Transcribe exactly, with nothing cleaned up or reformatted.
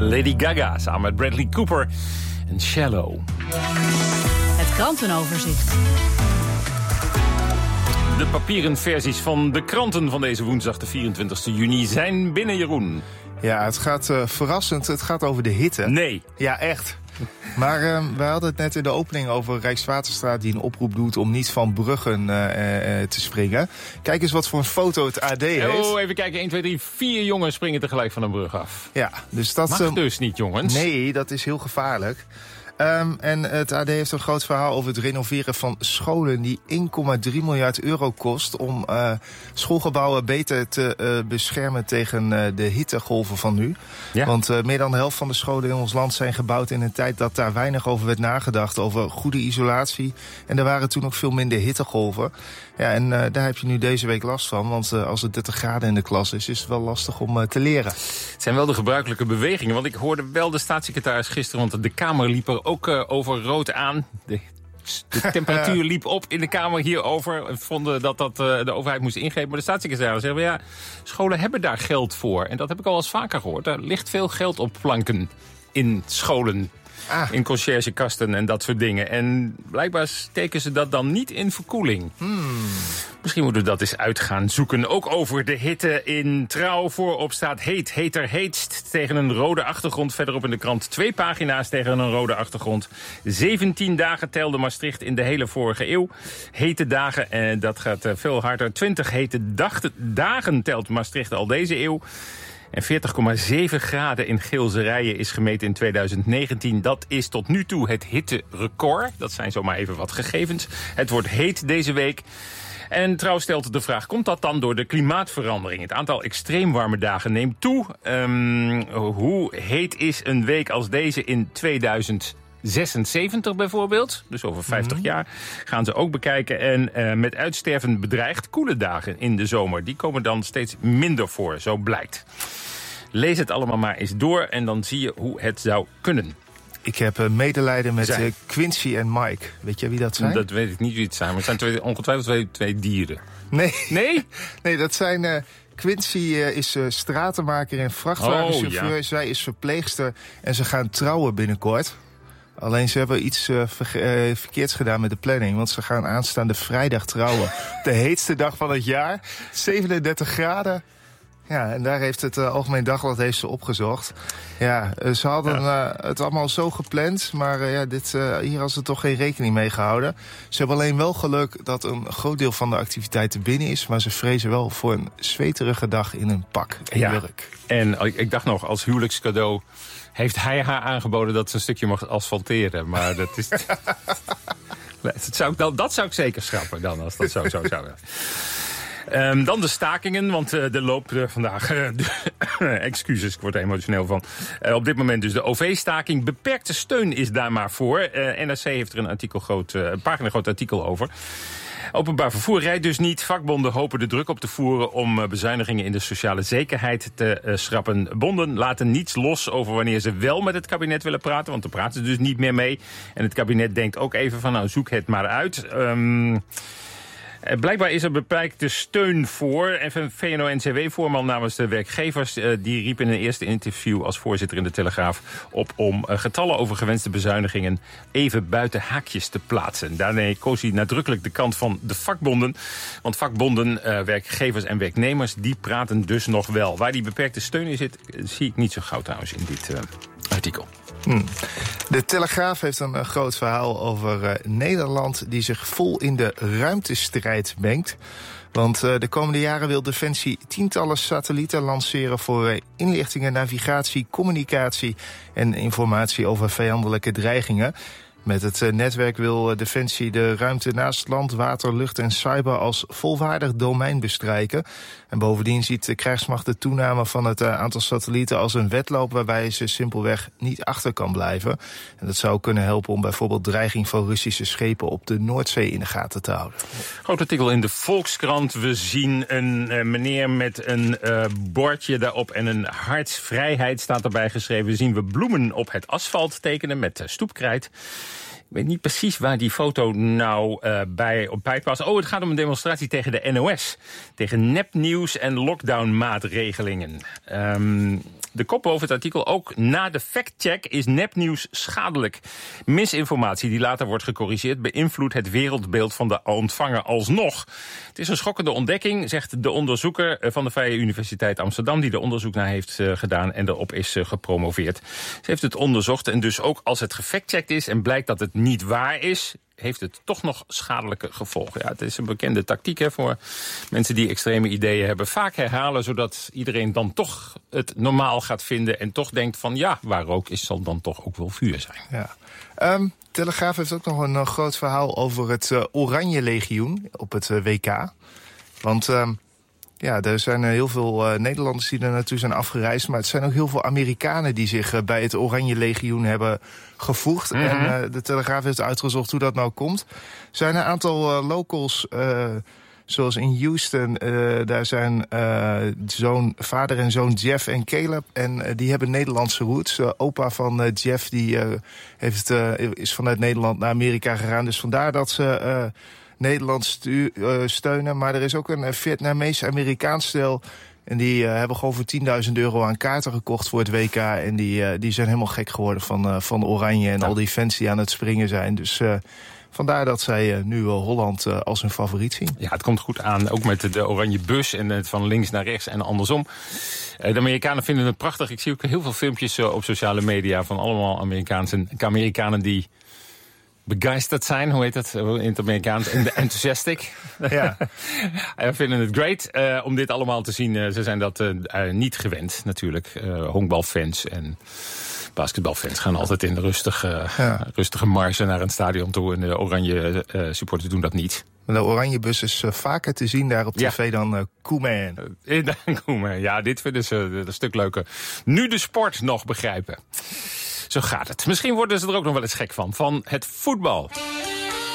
Lady Gaga samen met Bradley Cooper en Shallow. Het krantenoverzicht. De papieren versies van de kranten van deze woensdag, de vierentwintigste juni, zijn binnen, Jeroen. Ja, het gaat uh, verrassend. Het gaat over de hitte. Nee. Ja, echt. Maar uh, we hadden het net in de opening over Rijkswaterstaat die een oproep doet om niet van bruggen uh, uh, te springen. Kijk eens wat voor een foto het A D heeft. Oh, even kijken. één, twee, drie, vier jongens springen tegelijk van een brug af. Ja, dus dat mag uh, dus niet, jongens. Nee, dat is heel gevaarlijk. Um, en het A D heeft een groot verhaal over het renoveren van scholen die één komma drie miljard euro kost om uh, schoolgebouwen beter te uh, beschermen tegen uh, de hittegolven van nu. Ja. Want uh, meer dan de helft van de scholen in ons land zijn gebouwd in een tijd dat daar weinig over werd nagedacht, over goede isolatie. En er waren toen ook veel minder hittegolven. Ja, en uh, daar heb je nu deze week last van, want uh, als het dertig graden in de klas is, is het wel lastig om uh, te leren. Het zijn wel de gebruikelijke bewegingen, want ik hoorde wel de staatssecretaris gisteren, want de Kamer liep er ook uh, over rood aan. De, de temperatuur liep op in de Kamer hierover. We vonden dat, dat uh, de overheid moest ingrijpen. Maar de staatssecretaris zegt, ja, scholen hebben daar geld voor. En dat heb ik al eens vaker gehoord. Er ligt veel geld op planken in scholen. Ah. In conciërgekasten en dat soort dingen. En blijkbaar steken ze dat dan niet in verkoeling. Hmm. Misschien moeten we dat eens uit gaan zoeken. Ook over de hitte in Trouw. Voorop staat heet, heter, heetst. Tegen een rode achtergrond. Verderop in de krant twee pagina's tegen een rode achtergrond. zeventien dagen telde Maastricht in de hele vorige eeuw. Hete dagen, en dat gaat veel harder. twintig hete dag, dagen telt Maastricht al deze eeuw. En veertig komma zeven graden in Geelzerijen is gemeten in tweeduizend negentien. Dat is tot nu toe het hitterecord. Dat zijn zomaar even wat gegevens. Het wordt heet deze week. En Trouw stelt de vraag, komt dat dan door de klimaatverandering? Het aantal extreem warme dagen neemt toe. Um, hoe heet is een week als deze in tweeduizend zesenzeventig bijvoorbeeld, dus over vijftig mm-hmm. jaar, gaan ze ook bekijken. En uh, met uitsterven bedreigd koele dagen in de zomer. Die komen dan steeds minder voor, zo blijkt. Lees het allemaal maar eens door en dan zie je hoe het zou kunnen. Ik heb uh, medelijden met uh, Quincy en Mike. Weet je wie dat zijn? Dat weet ik niet wie het zijn, maar het zijn twee, ongetwijfeld twee, twee dieren. Nee. Nee? Nee, dat zijn... Uh, Quincy uh, is uh, stratenmaker en vrachtwagenchauffeur. Oh, ja. Zij is verpleegster en ze gaan trouwen binnenkort. Alleen ze hebben iets uh, ver- uh, verkeerds gedaan met de planning. Want ze gaan aanstaande vrijdag trouwen. De heetste dag van het jaar. zevenendertig graden. Ja, en daar heeft het uh, Algemeen Dagblad heeft ze opgezocht. Ja, uh, ze hadden ja. uh, het allemaal zo gepland. Maar uh, ja, dit, uh, hier hadden ze toch geen rekening mee gehouden. Ze hebben alleen wel geluk dat een groot deel van de activiteiten binnen is. Maar ze vrezen wel voor een zweterige dag in een pak en ja. jurk. En ik dacht nog, als huwelijkscadeau heeft hij haar aangeboden dat ze een stukje mag asfalteren. Maar dat is... dat, zou ik dan, dat zou ik zeker schrappen dan, als dat zo zou zijn. Um, dan de stakingen, want uh, er loopt uh, vandaag... Uh, excuses, ik word er emotioneel van. Uh, op dit moment dus de O V-staking. Beperkte steun is daar maar voor. Uh, N R C heeft er een, artikel groot, uh, een pagina groot artikel over. Openbaar vervoer rijdt dus niet. Vakbonden hopen de druk op te voeren om uh, bezuinigingen in de sociale zekerheid te uh, schrappen. Bonden laten niets los over wanneer ze wel met het kabinet willen praten, want daar praten ze dus niet meer mee. En het kabinet denkt ook even van, nou, zoek het maar uit. Um, Blijkbaar is er beperkte steun voor. En V N O N C W-voorman namens de werkgevers... die riep in een eerste interview als voorzitter in de Telegraaf op om getallen over gewenste bezuinigingen even buiten haakjes te plaatsen. Daarmee koos hij nadrukkelijk de kant van de vakbonden. Want vakbonden, werkgevers en werknemers, die praten dus nog wel. Waar die beperkte steun in zit, zie ik niet zo gauw trouwens in dit uh, artikel. Hmm. De Telegraaf heeft een, een groot verhaal over uh, Nederland die zich vol in de ruimtestrijd mengt. Want uh, de komende jaren wil Defensie tientallen satellieten lanceren voor uh, inlichtingen, navigatie, communicatie en informatie over vijandelijke dreigingen. Met het uh, netwerk wil uh, Defensie de ruimte naast land, water, lucht en cyber als volwaardig domein bestrijken. En bovendien ziet de krijgsmacht de toename van het uh, aantal satellieten als een wedloop waarbij ze simpelweg niet achter kan blijven. En dat zou kunnen helpen om bijvoorbeeld dreiging van Russische schepen op de Noordzee in de gaten te houden. Groot artikel in de Volkskrant. We zien een uh, meneer met een uh, bordje daarop en een hartsvrijheid staat erbij geschreven. Zien we bloemen op het asfalt tekenen met uh, stoepkrijt. Ik weet niet precies waar die foto nou uh, bij, op bij past. Oh, het gaat om een demonstratie tegen de N O S. Tegen nepnieuws en lockdownmaatregelingen. Um, de kop boven het artikel: ook na de factcheck is nepnieuws schadelijk. Misinformatie die later wordt gecorrigeerd beïnvloedt het wereldbeeld van de ontvanger alsnog. Het is een schokkende ontdekking, zegt de onderzoeker van de Vrije Universiteit Amsterdam, die er onderzoek naar heeft uh, gedaan en erop is uh, gepromoveerd. Ze heeft het onderzocht en dus ook als het gefactcheckt is en blijkt dat het niet waar is, heeft het toch nog schadelijke gevolgen. Ja, het is een bekende tactiek hè, voor mensen die extreme ideeën hebben. Vaak herhalen, zodat iedereen dan toch het normaal gaat vinden en toch denkt van ja, waar rook is, zal dan toch ook wel vuur zijn. Ja. Um, Telegraaf heeft ook nog een uh, groot verhaal over het uh, Oranje Legioen op het uh, W K. Want um, ja, er zijn uh, heel veel uh, Nederlanders die er naartoe zijn afgereisd, maar het zijn ook heel veel Amerikanen die zich uh, bij het Oranje Legioen hebben gevoegd. Mm-hmm. En uh, de Telegraaf heeft uitgezocht hoe dat nou komt. Er zijn een aantal uh, locals, uh, zoals in Houston, uh, daar zijn uh, zoon, vader en zoon Jeff en Caleb. En uh, die hebben Nederlandse roots. Uh, opa van uh, Jeff die, uh, heeft, uh, is vanuit Nederland naar Amerika gegaan. Dus vandaar dat ze Uh, Nederland stu- uh, steunen. Maar er is ook een uh, Vietnamees-Amerikaans stel. En die uh, hebben gewoon voor tienduizend euro aan kaarten gekocht voor het W K. En die, uh, die zijn helemaal gek geworden van, uh, van Oranje en ja. al die fans die aan het springen zijn. Dus uh, vandaar dat zij uh, nu uh, Holland uh, als hun favoriet zien. Ja, het komt goed aan. Ook met de, de oranje bus en het van links naar rechts en andersom. Uh, de Amerikanen vinden het prachtig. Ik zie ook heel veel filmpjes uh, op sociale media van allemaal Amerikaanse, Amerikanen die begeisterd zijn, hoe heet dat in het Amerikaans? Enthusiastic. Ja. We vinden het great uh, om dit allemaal te zien. Uh, ze zijn dat uh, uh, niet gewend natuurlijk. Uh, honkbalfans en basketbalfans gaan altijd in de rustige, ja. rustige marge naar een stadion toe. En de oranje uh, supporters doen dat niet. De oranje bus is uh, vaker te zien daar op tv ja. dan uh, Koeman. Uh, Koeman. Ja, dit vinden ze uh, een stuk leuker. Nu de sport nog begrijpen. Zo gaat het. Misschien worden ze er ook nog wel eens gek van. Van het voetbal.